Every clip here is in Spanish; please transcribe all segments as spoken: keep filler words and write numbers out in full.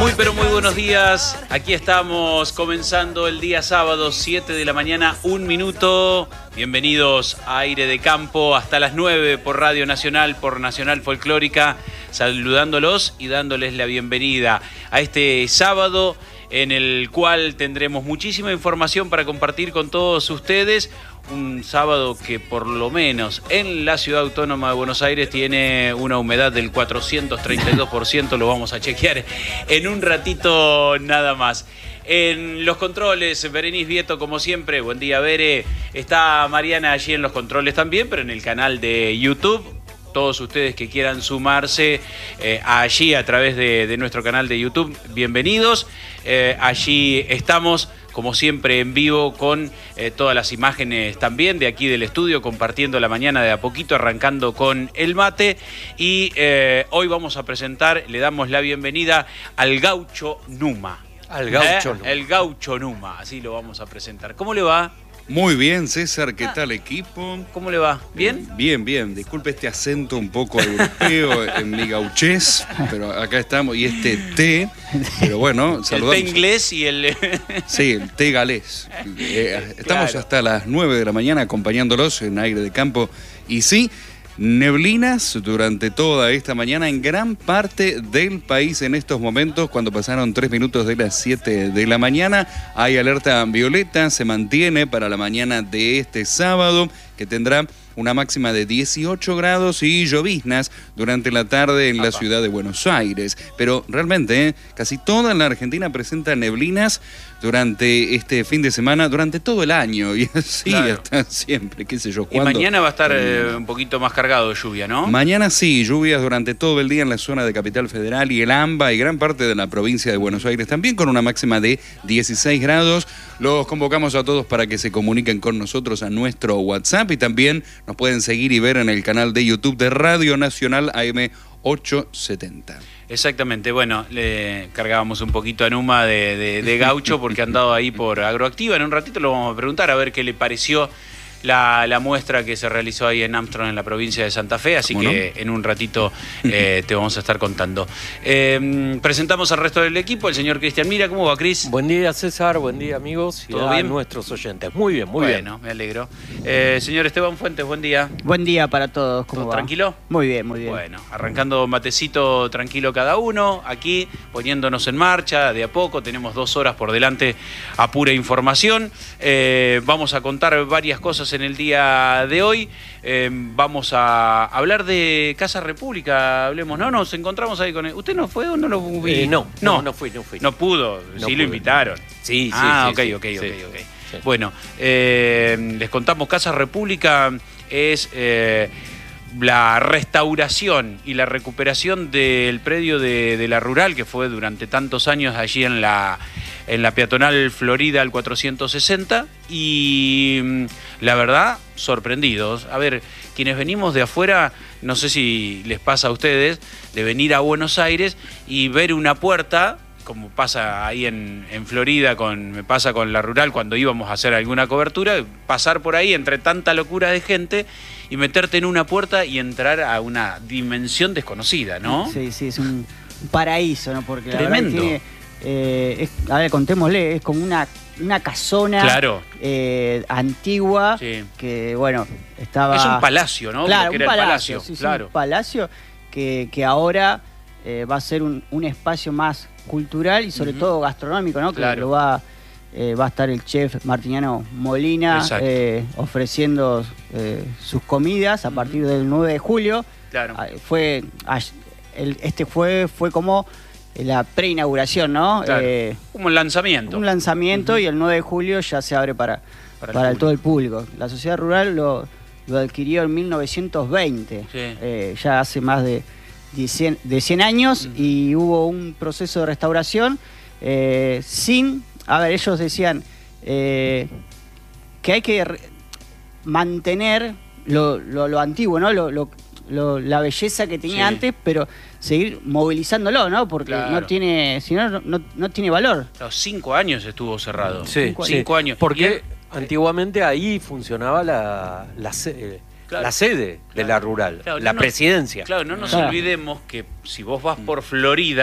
Muy pero muy buenos días, aquí estamos comenzando el día sábado, siete de la mañana, un minuto. Bienvenidos a Aire de Campo hasta las nueve por Radio Nacional, por Nacional Folclórica, saludándolos y dándoles la bienvenida a este sábado en el cual tendremos muchísima información para compartir con todos ustedes. Un sábado que por lo menos en la Ciudad Autónoma de Buenos Aires tiene una humedad del cuatrocientos treinta y dos por ciento, lo vamos a chequear en un ratito nada más. En los controles, Berenice Vieto, como siempre, buen día Bere, está Mariana allí en los controles también, pero en el canal de YouTube. Todos ustedes que quieran sumarse eh, allí a través de, de nuestro canal de YouTube, bienvenidos. Eh, allí estamos, como siempre, en vivo con eh, todas las imágenes también de aquí del estudio, compartiendo la mañana de a poquito, arrancando con el mate. Y eh, hoy vamos a presentar, le damos la bienvenida al Gaucho Numa. Al Gaucho ¿Eh? Numa. El Gaucho Numa, así lo vamos a presentar. ¿Cómo le va? Muy bien, César, ¿qué tal equipo? ¿Cómo le va? ¿Bien? Bien, bien. Disculpe este acento un poco europeo en mi gauchés, pero acá estamos. Y este té, pero bueno, saludamos. El té inglés y el... Sí, el té galés. Eh, estamos Claro. hasta las nueve de la mañana acompañándolos en Aire de Campo. Y sí, neblinas durante toda esta mañana en gran parte del país en estos momentos. Cuando pasaron tres minutos de las siete de la mañana, hay alerta violeta, se mantiene para la mañana de este sábado, que tendrá una máxima de dieciocho grados y lloviznas durante la tarde en la Apa. ciudad de Buenos Aires. Pero realmente, ¿eh? casi toda la Argentina presenta neblinas durante este fin de semana, durante todo el año, y así Claro. hasta siempre, qué sé yo. Y ¿cuándo? mañana va a estar termina? eh, un poquito más cargado de lluvia, ¿no? Mañana sí, lluvias durante todo el día en la zona de Capital Federal y el AMBA y gran parte de la provincia de Buenos Aires, también con una máxima de dieciséis grados. Los convocamos a todos para que se comuniquen con nosotros a nuestro WhatsApp y también nos pueden seguir y ver en el canal de YouTube de Radio Nacional A M ochocientos setenta. Exactamente, bueno, le cargábamos un poquito a Numa de, de, de gaucho porque ha andado ahí por Agroactiva. En un ratito lo vamos a preguntar a ver qué le pareció la, la muestra que se realizó ahí en Armstrong, en la provincia de Santa Fe, así ¿Cómo que no? en un ratito eh, te vamos a estar contando. Eh, presentamos al resto del equipo, el señor Cristian Mira. ¿Cómo va, Cris? Buen día, César, buen día, amigos, y ¿Todo a bien? nuestros oyentes. Muy bien, muy Bueno, me alegro. Eh, señor Esteban Fuentes, buen día. Buen día para todos, ¿cómo ¿Todo va? tranquilo? Muy bien, muy bien. Bueno, arrancando matecito tranquilo cada uno, aquí poniéndonos en marcha de a poco, tenemos dos horas por delante a pura información. Eh, vamos a contar varias cosas en el día de hoy. Eh, vamos a hablar de Casa República, hablemos, ¿no? Nos encontramos ahí con él. ¿Usted no fue o no lo vi? Eh, no, no, no, no fui, no fui. No pudo, No sí pude. lo invitaron. Sí, sí, Ah, sí, ok, sí, ok, ok, sí, ok. sí. Bueno, eh, les contamos, Casa República es eh, la restauración y la recuperación del predio de, de la Rural, que fue durante tantos años allí en la, en la peatonal Florida al cuatrocientos sesenta, y mm, la verdad, sorprendidos. A ver, quienes venimos de afuera, no sé si les pasa a ustedes, de venir a Buenos Aires y ver una puerta, como pasa ahí en, en Florida, con, me pasa con la Rural cuando íbamos a hacer alguna cobertura, pasar por ahí entre tanta locura de gente y meterte en una puerta y entrar a una dimensión desconocida, ¿no? Sí, sí, es un paraíso, ¿no? Porque la Tremendo. verdad que tiene, eh, es- a ver, contémosle, es como una, una casona Claro. eh, antigua Sí. que, bueno, estaba... Es un palacio, ¿no? Claro, Lo que un era el palacio, palacio, sí, sí, claro. un palacio que, que ahora eh, va a ser un, un espacio más cultural y sobre Ujú. todo gastronómico, ¿no? Que Claro. lo va, eh, va a estar el chef Martiniano Molina Exacto. eh, ofreciendo eh, sus comidas a Ujú. partir del nueve de julio. Claro. Ah, Fue, ay- el- este fue, fue como la preinauguración, ¿no? Claro. Eh, Como el lanzamiento. un lanzamiento Ujú. y el nueve de julio ya se abre para, Para para, el todo el público. La sociedad rural lo, lo adquirió en mil novecientos veinte, Sí. eh, ya hace más de, cien, de cien años, Ujú. y hubo un proceso de restauración eh, sin, a ver, ellos decían eh, que hay que re- mantener lo, lo- lo antiguo, ¿no? Lo, lo- lo- la belleza que tenía Sí. antes, pero seguir movilizándolo, ¿no? Porque Claro. no tiene, si no, no, no tiene valor. Los cinco años estuvo cerrado. Sí, Cinco sí. Cinco años. Y Porque él- antiguamente ahí funcionaba la, la, se- Claro. la sede de Claro. la rural, Claro, la no nos- presidencia. Claro, no nos Claro. olvidemos que si vos vas por Florida,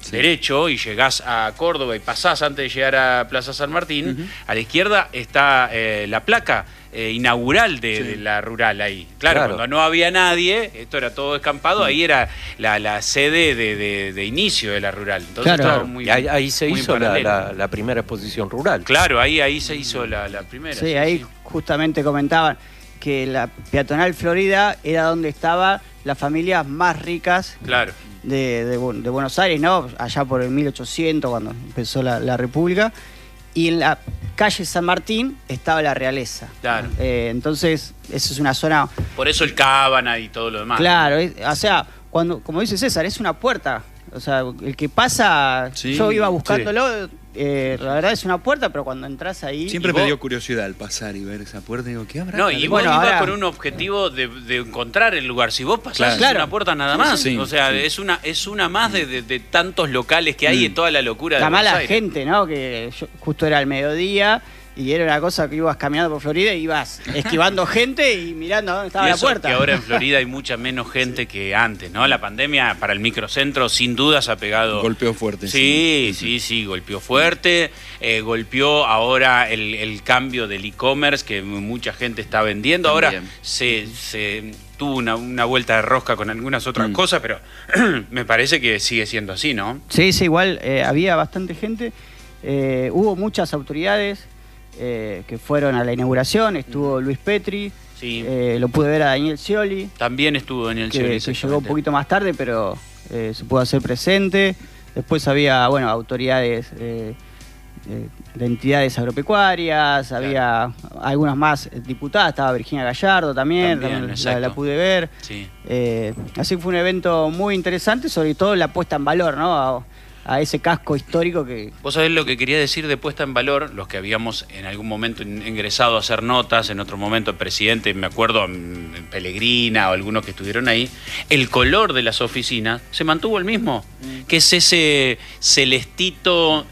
Sí. derecho y llegás a Córdoba y pasás antes de llegar a Plaza San Martín, uh-huh. a la izquierda está eh, la placa eh, inaugural de, sí. de la rural ahí. Claro, claro, cuando no había nadie, esto era todo descampado, uh-huh. ahí era la, la sede de, de, de inicio de la rural. Entonces claro, estaba claro. muy, y ahí, ahí se muy hizo la, la, la primera exposición rural. Claro, ahí, ahí se hizo la, la primera. Sí, sí ahí sí. justamente comentaban que la peatonal Florida era donde estaban las familias más ricas claro. de, de, de Buenos Aires, ¿no? Allá por el mil ochocientos, cuando empezó la, la República. Y en la calle San Martín estaba la realeza. Claro. Eh, entonces, eso es una zona... Por eso el Cábana y todo lo demás. Claro, es, o sea, cuando, como dice César, es una puerta. O sea, el que pasa, sí, yo iba buscándolo, sí. eh, la verdad es una puerta, pero cuando entras ahí... Siempre vos... me dio curiosidad al pasar y ver esa puerta y digo, ¿qué habrá? No, y bueno, vos ibas ahora... con un objetivo de, de encontrar el lugar. Si vos pasás claro. es una puerta nada más, sí, sí, o sea, sí. es una es una más de, de, de tantos locales que hay mm. en toda la locura la de Buenos mala Aires. gente, ¿no? Que yo, justo era el mediodía... Y era una cosa que ibas caminando por Florida y ibas esquivando gente y mirando a dónde estaba y la eso puerta. Que ahora en Florida hay mucha menos gente sí. que antes, ¿no? La pandemia para el microcentro sin duda se ha pegado... Golpeó fuerte. Sí, sí, sí, sí golpeó fuerte. Eh, golpeó ahora el, el cambio del e-commerce que mucha gente está vendiendo. También. Ahora se... se tuvo una, una vuelta de rosca con algunas otras mm. cosas, pero me parece que sigue siendo así, ¿no? Sí, sí, igual eh, había bastante gente. Eh, hubo muchas autoridades... Eh, que fueron a la inauguración, estuvo Luis Petri, sí. eh, lo pude ver a Daniel Scioli. También estuvo Daniel que, Scioli. Que llegó un poquito más tarde, pero eh, se pudo hacer presente. Después había, bueno, autoridades eh, eh, de entidades agropecuarias, claro. había algunas más diputadas, estaba Virginia Gallardo también, también, también la, la pude ver. Sí. Eh, así que fue un evento muy interesante, sobre todo la puesta en valor, ¿no? A, a ese casco histórico que... Vos sabés lo que quería decir de puesta en valor, los que habíamos en algún momento ingresado a hacer notas, en otro momento el presidente, me acuerdo, Pellegrina o algunos que estuvieron ahí, el color de las oficinas se mantuvo el mismo, mm. que es ese celestito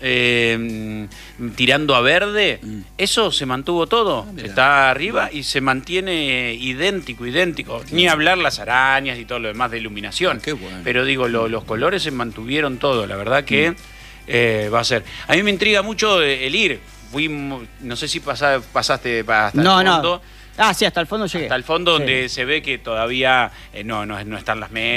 eh, tirando a verde, mm. eso se mantuvo todo, ah, está arriba y se mantiene idéntico, idéntico, ni hablar las arañas y todo lo demás de iluminación, ah, qué bueno. Pero digo, lo, los colores se mantuvieron todo, la verdad que mm. eh, va a ser. A mí me intriga mucho el ir. Fui, no sé si pasá, pasaste hasta no, el fondo. No. Ah, sí, hasta el fondo llegué. Hasta el fondo sí. donde se ve que todavía eh, no, no, no están las mesas.